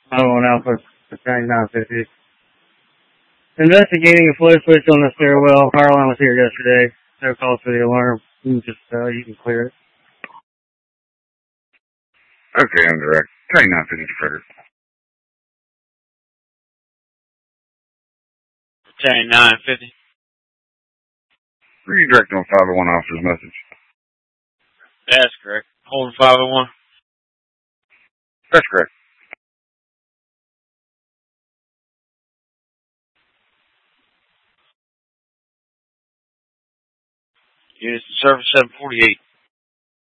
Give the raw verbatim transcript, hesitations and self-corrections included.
five one Alpha, Battalion nine fifty. Investigating a flow switch on the stairwell. Power line was here yesterday. No calls for the alarm. You can just, uh, you can clear it. Okay, I'm direct. Battalion nine fifty to Frederick. Battalion nine fifty. Redirect on five oh one officer's message. That's correct. Holding five oh one. That's correct. Units to service seven forty-eight.